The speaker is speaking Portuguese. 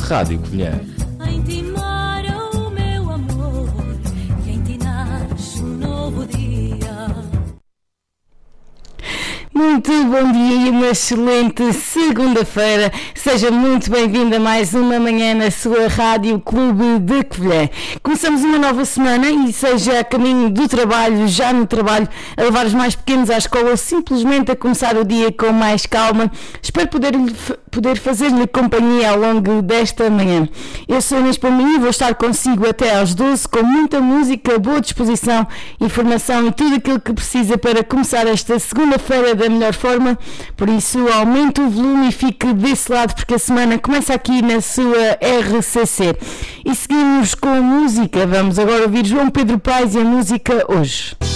Rádio Covilhã. Em ti mora o meu amor, e em ti nasce um novo dia. Muito bom dia e uma excelente segunda-feira. Seja muito bem-vindo a mais uma manhã na sua Rádio Clube de Covilhã. Começamos uma nova semana e seja a caminho do trabalho, já no trabalho, a levar os mais pequenos à escola ou simplesmente a começar o dia com mais calma, espero poder fazer-lhe companhia ao longo desta manhã. Eu sou a Inês Palmeirinho e vou estar consigo até às 12 com muita música, boa disposição, informação e tudo aquilo que precisa para começar esta segunda-feira da melhor forma. Por isso, aumente o volume e fique desse lado porque a semana começa aqui na sua RCC. E seguimos com música. Vamos agora ouvir João Pedro Paes e a música Hoje.